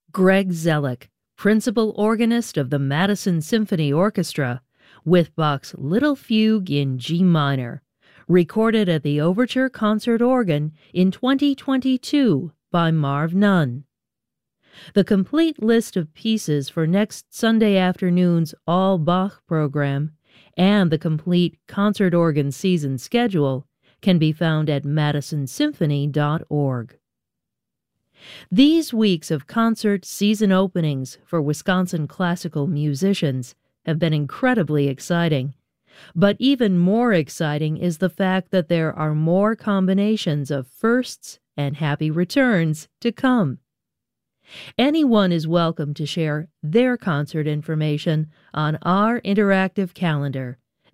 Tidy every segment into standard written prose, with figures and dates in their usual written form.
Greg Zellick, principal organist of the Madison Symphony Orchestra, with Bach's Little Fugue in G minor, recorded at the Overture Concert Organ in 2022 by Marv Nunn. The complete list of pieces for next Sunday afternoon's All Bach program and the complete concert organ season schedule can be found at madisonsymphony.org. These weeks of concert season openings for Wisconsin classical musicians have been incredibly exciting. But even more exciting is the fact that there are more combinations of firsts and happy returns to come. Anyone is welcome to share their concert information on our interactive calendar,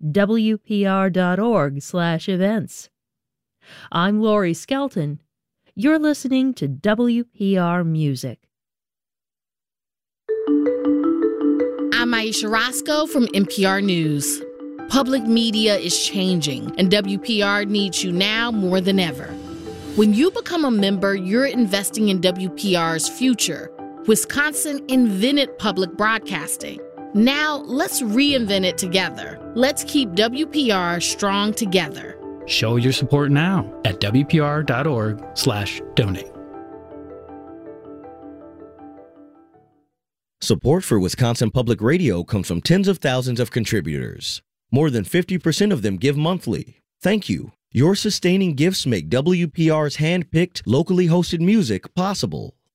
wpr.org/events. I'm Lori Skelton. You're listening to WPR Music. I'm Aisha Roscoe from NPR News. Public media is changing, and WPR needs you now more than ever. When you become a member, you're investing in WPR's future. Wisconsin invented public broadcasting. Now, let's reinvent it together. Let's keep WPR strong together. Show your support now at WPR.org/donate. Support for Wisconsin Public Radio comes from tens of thousands of contributors. More than 50% of them give monthly. Thank you. Your sustaining gifts make WPR's hand-picked, locally hosted music possible.